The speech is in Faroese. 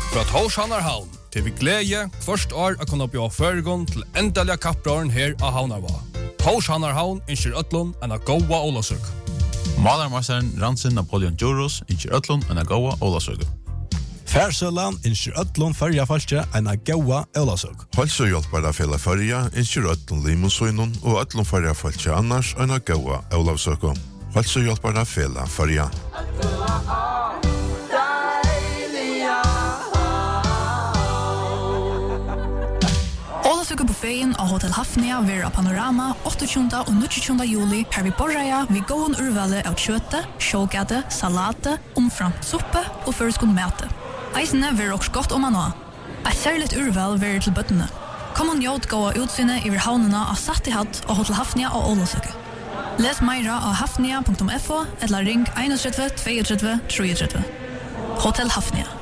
Fra Torshavnarhavn til vi glede først år å kunne bli føregon til endelige kappbrøren her av Havnarva. Torshavnarhavn innskjer Øtlund enn av gåa Olasøk. Malermasteren Ransin Napoleon Djuros innskjer Øtlund enn av gåa Olasøk. Färsölan innskjer Ötlund förja falske enn av gåa Olasøk. Halsøhjelpare fela førja innskjer Øtlund Limosøynun og Øtlund førja falske annars enn av gåa Olasøk. Halsøhjelpare fela førja. Olasøk-buffeten av Hotel Hafnia vera Panorama 28. og 29. juli her vi borreia vi gåen urvale av kjøte, sjågade, salate, omframt suppe og føreskund mate. Eisene vera også godt om man nå. Et særligt urval vera til bøttene. Kom og njød gåa utsynet i havnene av Sattihatt og Hotel Hafnia og Olasøk. Les meira av hafnia.fo eller ring 31 32 33. Hotel Hafnia.